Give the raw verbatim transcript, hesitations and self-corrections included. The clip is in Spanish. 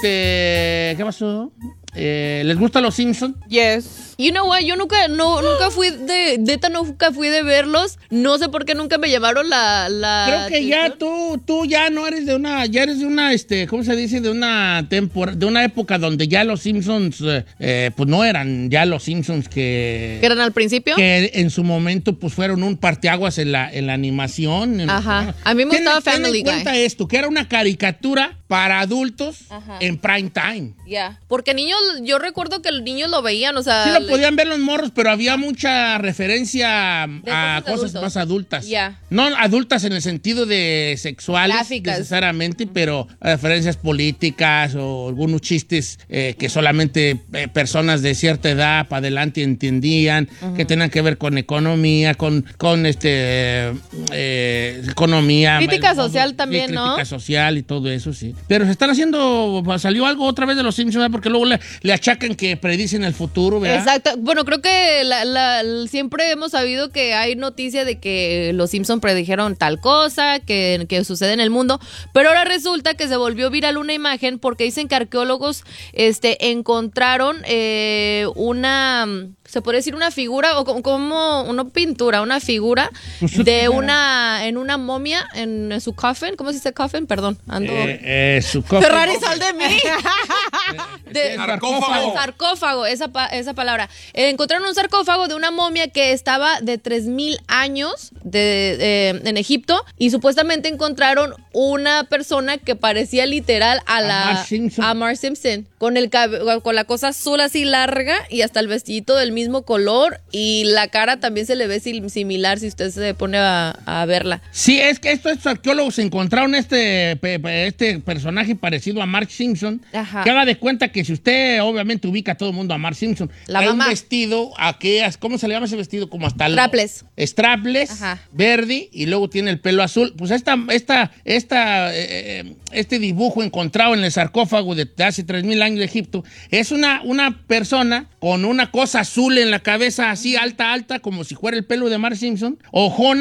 este, ¿qué pasó? Eh, ¿Les gustan los Simpsons? Yes. You know what, yo nunca, no, nunca fui de, neta nunca fui de verlos. No sé por qué nunca me llamaron la, la Creo que ya atención. tú, tú ya no eres de una, ya eres de una, este, ¿cómo se dice? De una temporada, de una época donde ya los Simpsons, eh, eh, pues no eran ya los Simpsons que... ¿Que eran al principio? Que en su momento, pues fueron un parteaguas en la, en la animación. En Ajá. A mí me Ten- gustaba ten Family en cuenta Guy. esto, que era una caricatura para adultos Ajá. en prime time. Ya. Yeah. Porque niños, yo recuerdo que los niños lo veían, o sea. Sí lo le- podían ver los morros, pero había mucha referencia De a cosas de cosas adultos. más adultas. Ya. No adultas en el sentido de sexuales Gráficas. necesariamente, pero referencias políticas o algunos chistes eh, que solamente eh, personas de cierta edad para adelante entendían, que tenían que ver con economía, con, con este eh, economía. Crítica eh, social sí, también, ¿no? Crítica social y todo eso, sí. Pero se están haciendo, salió algo otra vez de los Simpsons, ¿verdad? Porque luego le, le achacan que predicen el futuro, ¿verdad? Exacto. Bueno, creo que la- la- siempre hemos sabido que hay noticia de que los Simpsons predijeron tal cosa, que, que sucede en el mundo, pero ahora resulta que se volvió viral una imagen porque dicen que arqueólogos este, encontraron eh, una, se puede decir una figura, o como, como una pintura, una figura de una, en una momia, en, su coffin. ¿Cómo se dice coffin? Perdón, ando... Eh, eh, su coffin. Ferrari, sal de mí. De- Sarcófago. Sarcófago, esa, pa- esa palabra. Eh, encontraron un sarcófago de una momia que estaba de tres mil años de, eh, en Egipto y supuestamente encontraron una persona que parecía literal a la Marge Simpson. a Marge Simpson, con el cabe- con la cosa azul así larga y hasta el vestidito del mismo color y la cara también se le ve sim- similar si usted se pone a, a verla. Sí, es que estos, estos arqueólogos encontraron este, pe- pe- este personaje parecido a Mark Simpson. Ajá. Que haga de cuenta que si usted obviamente ubica a todo el mundo a Mark Simpson, La hay mamá. un vestido, a que, ¿cómo se le llama ese vestido? Como hasta el... Strapless. Strapless, Ajá. verde, y luego tiene el pelo azul. Pues esta, esta, esta, eh, este dibujo encontrado en el sarcófago de, de hace tres mil años de Egipto es una, una persona con una cosa azul en la cabeza, así alta, alta, como si fuera el pelo de Mark Simpson, ojona,